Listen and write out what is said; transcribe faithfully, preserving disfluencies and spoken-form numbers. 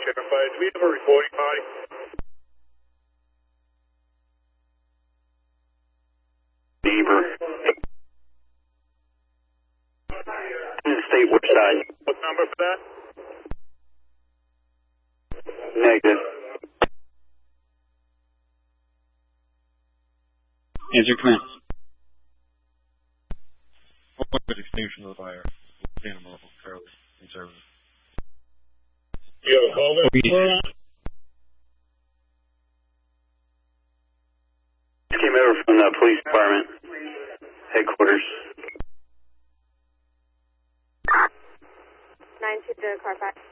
Sheriff five. Do we have a reporting body? Beaver. In the state, which side? What number for that? Negative. Answer command. What extinguishing of the fire? Animal, fairly conservative. You have a call there? Came over from the police department headquarters. nine two to car five.